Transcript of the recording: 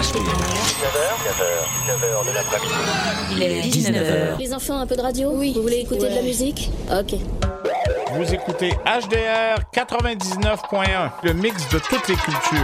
19h de l'après-midi. Il est 19h. Les enfants, un peu de radio? Oui. Vous voulez écouter de la musique? Ok. Vous écoutez HDR 99.1, le mix de toutes les cultures.